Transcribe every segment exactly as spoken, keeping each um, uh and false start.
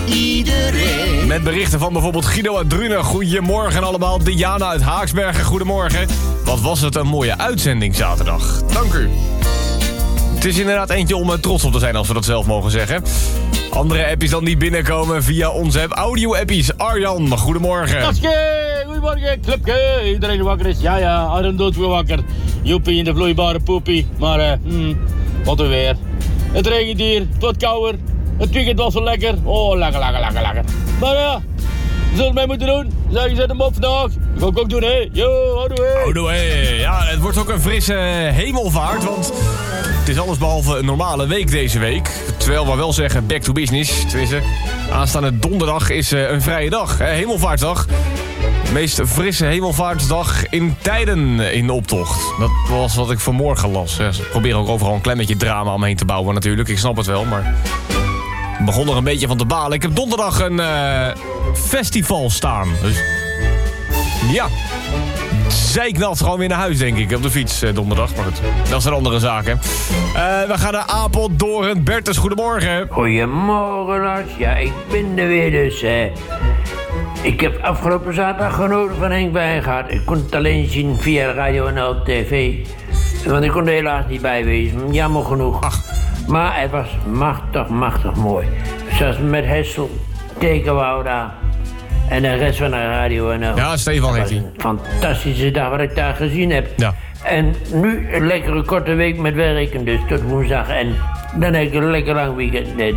iedereen. Met berichten van bijvoorbeeld Guido uit Drunen. Goedemorgen allemaal. Diana uit Haaksbergen. Goedemorgen. Wat was het een mooie uitzending zaterdag. Dank u. Het is inderdaad eentje om uh, trots op te zijn als we dat zelf mogen zeggen. Andere appies dan die binnenkomen via onze app. Audio-appies. Arjan, goedemorgen. Daske, goedemorgen, clubje. Iedereen die wakker is. Ja, ja, Arjan doet weer wakker. Joepie in de vloeibare poepie. Maar, eh, hmm, wat een weer. Het regent hier, het wordt kouder. Het weekend was zo lekker. Oh, lekker, lekker, lekker, lekker. Maar ja, we zullen mee moeten doen. Zeg, je zet hem op vandaag. Dat ga ik ook doen, hè. Yo, houdoe, hé. Houdoe, hé. Ja, het wordt ook een frisse hemelvaart, want het is allesbehalve een normale week deze week. Terwijl we wel zeggen back to business. Tenminste, aanstaande donderdag is uh, een vrije dag. Hè? Hemelvaartsdag. De meest frisse hemelvaartsdag in tijden in de optocht. Dat was wat ik vanmorgen las. Ze proberen ook overal een klein beetje drama omheen te bouwen natuurlijk. Ik snap het wel, maar ik begon er een beetje van te balen. Ik heb donderdag een uh, festival staan. Dus ja, zeiknat gewoon weer naar huis, denk ik. Op de fiets uh, donderdag, maar goed. Dat zijn andere zaken. Uh, we gaan naar Apeldoorn. Bertus, goedemorgen. Goedemorgen, Lars. Ja, ik ben er weer dus, hè. Ik heb afgelopen zaterdag genoten van Henk Wijngaard. Ik kon het alleen zien via Radio N L T V. Want ik kon er helaas niet bij wezen. Jammer genoeg. Ach. Maar het was machtig, machtig mooi. Zoals met Hessel, Tekenwouda en de rest van de Radio N L. Ja, Stefan heeft hij. Een fantastische dag wat ik daar gezien heb. Ja. En nu een lekkere korte week met werken, dus tot woensdag. En dan heb ik een lekker lang weekend. Nee.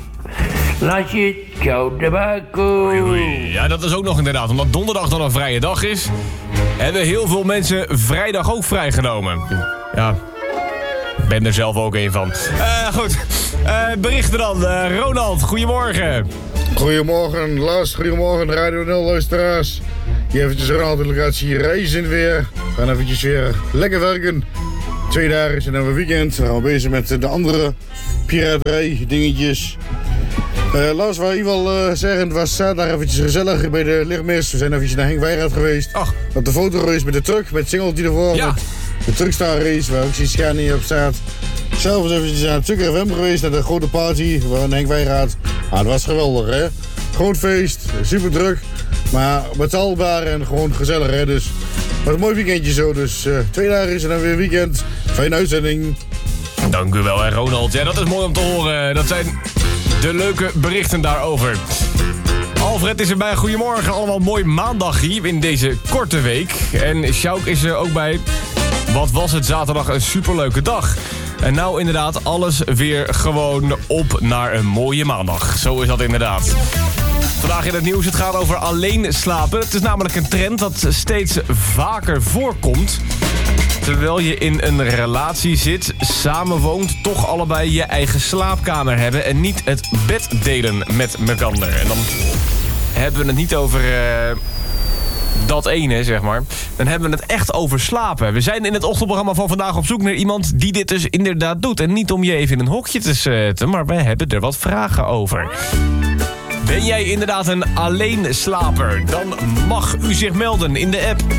Lasje, ciao de bako. Ja, dat is ook nog inderdaad. Omdat donderdag dan een vrije dag is, hebben heel veel mensen vrijdag ook vrijgenomen. Ja, ik ben er zelf ook een van. Uh, goed, uh, berichten dan. Uh, Ronald, goedemorgen. Goedemorgen Lars, goedemorgen Radio nul luisteraars. Hier eventjes Ronald, delegatie reizen weer. We gaan eventjes weer lekker werken. Twee dagen is en dan weer weekend. We gaan bezig met de andere piraterij dingetjes. Uh, Lars, wou in ieder geval uh, zeggen, het was zaterdag eventjes gezellig bij de lichtmis. We zijn eventjes naar Henk Wijngaard geweest. Ach. Op de fotorace met de truck, met het singeltje ervoor. Ja. Met de Truckstar race, waar ook Sischani op staat. Zelf was eventjes naar het Tukker F M geweest, naar de grote party van Henk Wijngaard. Ah, het was geweldig, hè. Groot feest, super druk, maar betaalbaar en gewoon gezellig, hè. Dus het was een mooi weekendje zo. Dus uh, twee dagen is en dan weer weekend. Fijne uitzending. Dank u wel, hè, Ronald. Ja, dat is mooi om te horen. Dat zijn de leuke berichten daarover. Alfred is erbij. Goedemorgen. Allemaal mooi maandag hier in deze korte week. En Sjouk is er ook bij. Wat was het zaterdag een superleuke dag. En nou inderdaad alles weer gewoon op naar een mooie maandag. Zo is dat inderdaad. Vandaag in het nieuws, het gaat over alleen slapen. Het is namelijk een trend dat steeds vaker voorkomt. Terwijl je in een relatie zit, samenwoont, toch allebei je eigen slaapkamer hebben en niet het bed delen met elkaar. En dan hebben we het niet over uh, dat ene, zeg maar. Dan hebben we het echt over slapen. We zijn in het ochtendprogramma van vandaag op zoek naar iemand die dit dus inderdaad doet. En niet om je even in een hokje te zetten, maar wij hebben er wat vragen over. Ben jij inderdaad een alleenslaper? Dan mag u zich melden in de app.